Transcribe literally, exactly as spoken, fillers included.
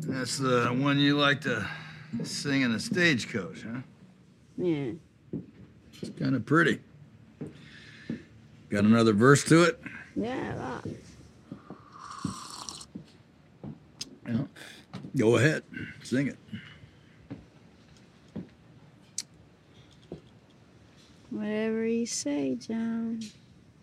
That's the one you like to sing in a stagecoach, huh? Yeah. It's kind of pretty. Got another verse to it? Yeah, lots. Yeah. Go ahead, sing it. Whatever you say, John.